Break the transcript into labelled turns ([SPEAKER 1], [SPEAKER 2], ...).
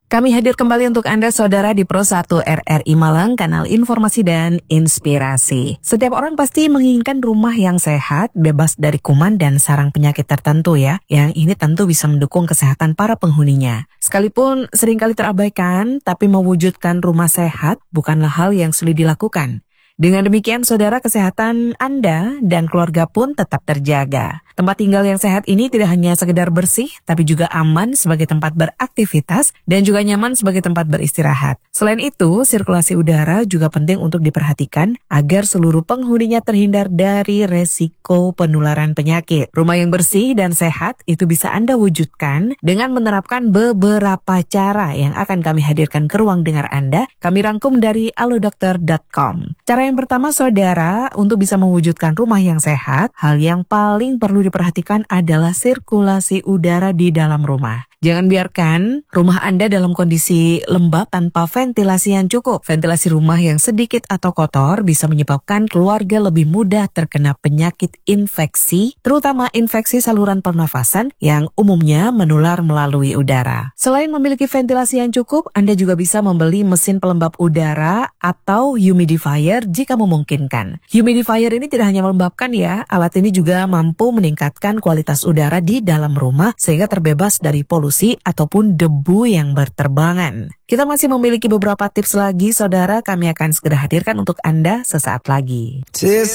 [SPEAKER 1] Kami hadir kembali untuk Anda saudara di Pro 1 RRI Malang, kanal informasi dan inspirasi. Setiap orang pasti menginginkan rumah yang sehat, bebas dari kuman dan sarang penyakit tertentu ya. Yang ini tentu bisa mendukung kesehatan para penghuninya. Sekalipun seringkali terabaikan, tapi mewujudkan rumah sehat bukanlah hal yang sulit dilakukan. Dengan demikian, saudara, kesehatan Anda dan keluarga pun tetap terjaga. Tempat tinggal yang sehat ini tidak hanya sekedar bersih, tapi juga aman sebagai tempat beraktivitas dan juga nyaman sebagai tempat beristirahat. Selain itu, sirkulasi udara juga penting untuk diperhatikan agar seluruh penghuninya terhindar dari resiko penularan penyakit. Rumah yang bersih dan sehat itu bisa Anda wujudkan dengan menerapkan beberapa cara yang akan kami hadirkan ke ruang dengar Anda. Kami rangkum dari alodokter.com. Cara yang pertama, saudara, untuk bisa mewujudkan rumah yang sehat, hal yang paling perlu diperhatikan adalah sirkulasi udara di dalam rumah. Jangan biarkan rumah Anda dalam kondisi lembab tanpa ventilasi yang cukup. Ventilasi rumah yang sedikit atau kotor bisa menyebabkan keluarga lebih mudah terkena penyakit infeksi, terutama infeksi saluran pernafasan yang umumnya menular melalui udara. Selain memiliki ventilasi yang cukup, Anda juga bisa membeli mesin pelembab udara atau humidifier jika memungkinkan. Humidifier ini tidak hanya melembabkan ya, alat ini juga mampu meningkatkan kualitas udara di dalam rumah sehingga terbebas dari polusi ataupun debu yang berterbangan. Kita masih memiliki beberapa tips lagi, saudara. Kami akan segera hadirkan untuk Anda sesaat lagi.